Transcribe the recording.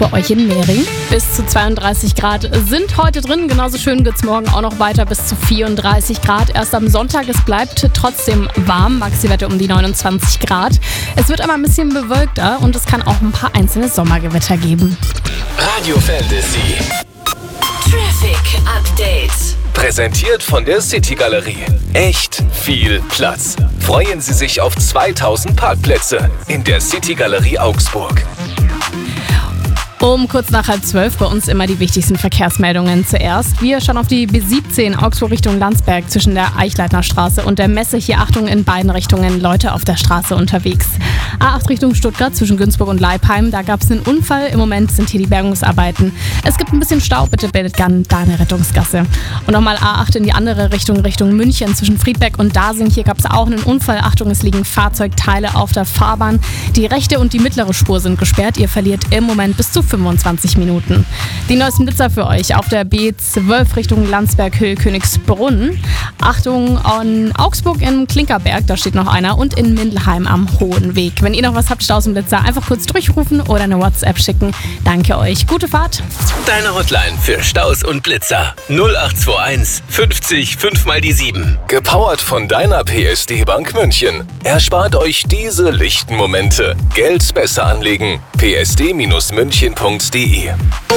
bei euch in Mehring. Bis zu 32 Grad sind heute drin. Genauso schön geht's morgen auch noch weiter bis zu 34 Grad. Erst am Sonntag, es bleibt trotzdem warm. Maxi-Werte um die 29 Grad. Es wird aber ein bisschen bewölkter und es kann auch ein paar einzelne Sommergewitter geben. Radio Fantasy. Traffic Update. Präsentiert von der City Galerie. Echt viel Platz. Freuen Sie sich auf 2000 Parkplätze in der City Galerie Augsburg. Um kurz nach 11:30 bei uns immer die wichtigsten Verkehrsmeldungen zuerst. Wir schauen auf die B17 Augsburg Richtung Landsberg zwischen der Eichleitner Straße und der Messe. Hier Achtung in beiden Richtungen, Leute auf der Straße unterwegs. A8 Richtung Stuttgart zwischen Günzburg und Leipheim. Da gab es einen Unfall. Im Moment sind hier die Bergungsarbeiten. Es gibt ein bisschen Stau, bitte bildet dann da eine Rettungsgasse. Und nochmal A8 in die andere Richtung, Richtung München zwischen Friedberg und Dasing. Hier gab es auch einen Unfall. Achtung, es liegen Fahrzeugteile auf der Fahrbahn. Die rechte und die mittlere Spur sind gesperrt. Ihr verliert im Moment bis zu 25 Minuten. Die neuesten Blitzer für euch auf der B12 Richtung Landsberg-Höhe-Königsbrunn. Achtung an Augsburg in Klinkerberg, da steht noch einer, und in Mindelheim am Hohen Weg. Wenn ihr noch was habt, Staus und Blitzer, einfach kurz durchrufen oder eine WhatsApp schicken. Danke euch. Gute Fahrt. Deine Hotline für Staus und Blitzer. 0821 50 5 mal die 7. Gepowert von deiner PSD Bank München. Erspart euch diese lichten Momente. Geld besser anlegen. psd-münchen.de